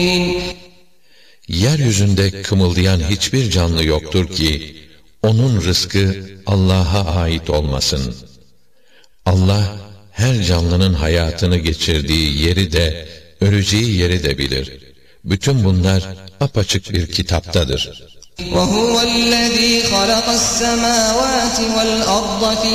Yeryüzünde kımıldayan hiçbir canlı yoktur ki, onun rızkı Allah'a ait olmasın. Allah, her canlının hayatını geçirdiği yeri de, öleceği yeri de bilir. Bütün bunlar apaçık bir kitaptadır. وَهُوَ الَّذ۪ي خَلَقَ السَّمَاوَاتِ وَالْأَرْضَ